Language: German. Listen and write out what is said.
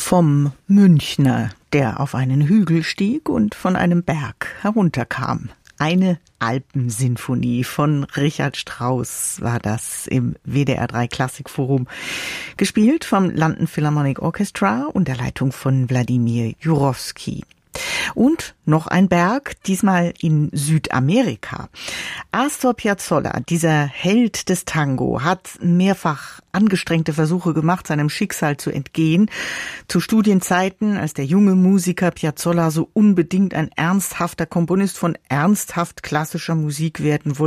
Vom Münchner, der auf einen Hügel stieg und von einem Berg herunterkam. Eine Alpensinfonie von Richard Strauss war das im WDR 3 Klassikforum. Gespielt vom London Philharmonic Orchestra unter Leitung von Wladimir Jurowski. Und noch ein Berg, diesmal in Südamerika. Astor Piazzolla, dieser Held des Tango, hat mehrfach angestrengte Versuche gemacht, seinem Schicksal zu entgehen. Zu Studienzeiten, als der junge Musiker Piazzolla so unbedingt ein ernsthafter Komponist von ernsthaft klassischer Musik werden wollte,